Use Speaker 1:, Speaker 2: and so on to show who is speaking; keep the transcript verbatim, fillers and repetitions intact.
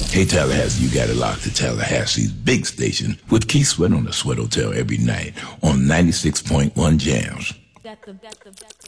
Speaker 1: Hey Tallahassee, you got it locked to Tallahassee's big station with Keith Sweat on the Sweat Hotel every night on ninety-six point one Jams. Got the, got the, got the.